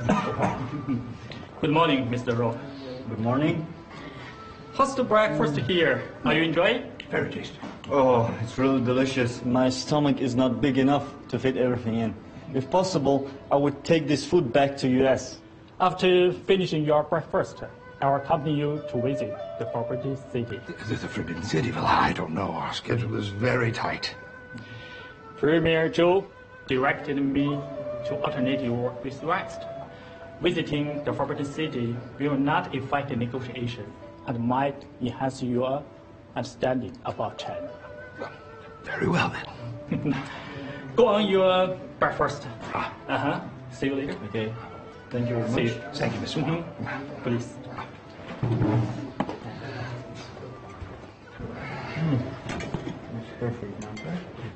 Good morning, Mr. Rowe. Good morning. How's the breakfast here? Are you enjoying? Very tasty. Oh, it's really delicious. My stomach is not big enough to fit everything in. If possible, I would take this food back to US. After finishing your breakfast, I'll accompany you to visit the Forbidden City. The Forbidden City? Well, I don't know. Our schedule is very tight. Premier Zhou directed me to alternate your work with rest. Visiting the Forbidden City will not affect the negotiation and might enhance your understanding about China. Well, very well then. Go on your breakfast. See you later. Okay. Thank you very much. See you. Thank you, Mr. Wong. Please. It's perfect.